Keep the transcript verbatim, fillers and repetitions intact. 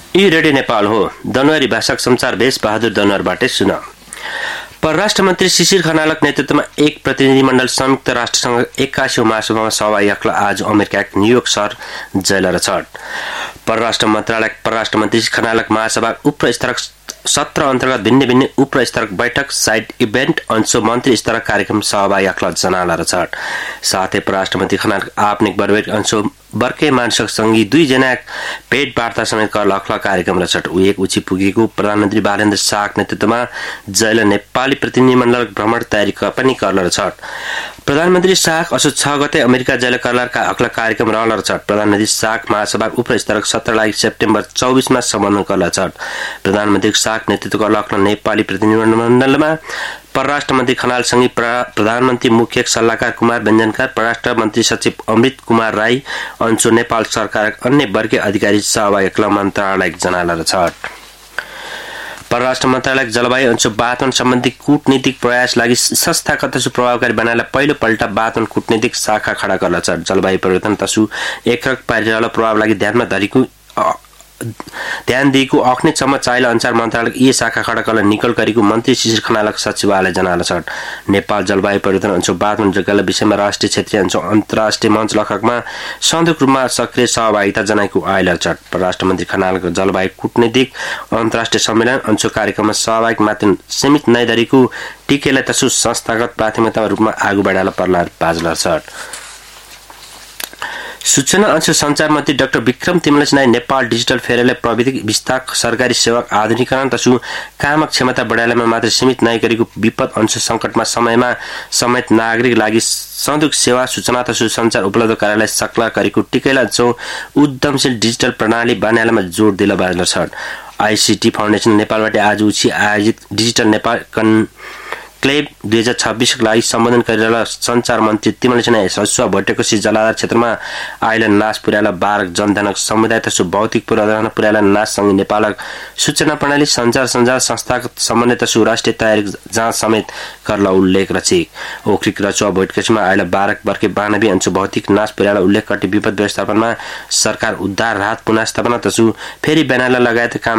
यी रेडियो नेपाल हो। दनवारी भाषाक समाचार भेष बहादुर दनवारबाटै सुन। परराष्ट्र मन्त्री शिशिर खनालक नेतृत्वमा एक प्रतिनिधिमण्डल संयुक्त राष्ट्रसङ्घ एक्काइसौँ महासभामा सहभागी आज अमेरिकाको न्युयोर्क सहर जैला र छट। परराष्ट्र मन्त्रालय परराष्ट्र मन्त्री खनालक महासभा उप स्तरक सत्र अन्तर्गत भिन्न भिन्न उप स्तरक बैठक साइड इभेन्ट अंशो मन्त्री स्तरक कार्यक्रम सहभागी अख्ला जनाला र छट। साथै परराष्ट्र मन्त्री खनाल आपनिक बर्वेट अंशो बर्के मानससँगै दुईजना भेट वार्ता समेत कर अख्ला कार्यक्रम र छट। एक उची पुगेको प्रधानमन्त्री बालेन्द्र शाह नेतृत्वमा जैला नेपाली प्रतिनिधिमण्डल भ्रमण तयारी पनि करल र छट। प्रधानमन्त्री शाह असो छ गते अमेरिका जैला करलका अख्ला कार्यक्रम रहल र छट। प्रधानमन्त्री शाह महासभा उप स्तरक सत्रलाई सेप्टेम्बर चौबीस मा सम्बोधन करल छट। प्रधानमन्त्री शाह नेतृत्वको अख्ला नेपाली प्रतिनिधिमण्डलमा परराष्ट्र मन्त्री खनालसँगै प्रधानमन्त्री मुख्य सल्लाहकार कुमार व्यञ्जनकार, परराष्ट्र मन्त्री सचिव अमृत कुमार राई, अंशो नेपाल सरकारका अन्य वर्गीय अधिकारी सहभागी अख्ला मन्त्रालय जनाला र छट। परराष्ट्र मन्त्रालय जलवायु अंशो वातावरण सम्बन्धी कूटनीतिक प्रयास लागि संस्थागत तसु प्रभावकारी बनाएर पहिलो पल्ट वातावरण कूटनीतिक शाखा खडा गर्न छ। जलवायु परिवर्तन तसु एकरक पारिरहल प्रभाव लागि ध्यानमा धरेको ध्यान दिएको अखनिकसम्म चाइल अनुसार मन्त्रालय यी शाखा खडा गर्न निकल गरेको मन्त्री शिशिर खनालक सचिवालय जनाल छ। नेपाल जलवायु परिवर्तन अंशो वातावरण जग्गाले विषयमा राष्ट्रिय क्षेत्रीय अंशो अन्तर्राष्ट्रिय मञ्च लखकमा संयुक्त रूपमा सक्रिय सहभागिता जनाएको आयल छ। परराष्ट्र मन्त्री खनालको जलवायु कूटनीतिक अन्तर्राष्ट्रिय सम्मेलन अंशो कार्यक्रममा सहभागी मात्र सीमित नै गरेको टिकेलाई तसु संस्थागत प्राथमिकता रूपमा आगू बढाएर पर्ला बाजल छ। सूचना अंश संचार मन्त्री डाक्टर विक्रम तिमलसिंहले नेपाल डिजिटल फेयरले प्रविधि विस्तार सरकारी सेवा आधुनिकीकरण तसु कामक क्षमता बढाएलामा मात्र सीमित नै गरेको विपद अंश संकटमा समयमा समेत नागरिक लागि सन्दुक सेवा सूचना तसु संचार उपलब्ध कार्यालय सक्ला गरेको टिकैला जो उद्यमशील डिजिटल प्रणाली बनाएलामा जोड दिला बाजल छ। आईसीटी फाउन्डेसन नेपालबाट आज उछि आयोजित डिजिटल नेपाल कन क्लेब दुई हजार छब्बीसको लागि सम्बोधन गरेर संचार मन्त्री तिमलसिंहले ससुवा भट्टेकोसी जलाधार क्षेत्रमा आइल नाश पुर्याला बाह्र जनधनक समुदाय तसु भौतिक पूर्वाधार पुर्याला नाशसँगै नेपालक सूचना प्रणाली संचार सञ्जाल संस्थागत समन्वय तसु राष्ट्रिय तयारी जाँच समेत करला उल्लेख रचे। ओखरिक रचुवा भट्टेकोसीमा आइल बाह्र वर्के बानब्बे अंश भौतिक नाश पुर्याला उल्लेख गरी विपद व्यवस्थापनमा सरकार उद्धार राहत पुनर्स्थापना तसु फेरि बनाला लगायत काम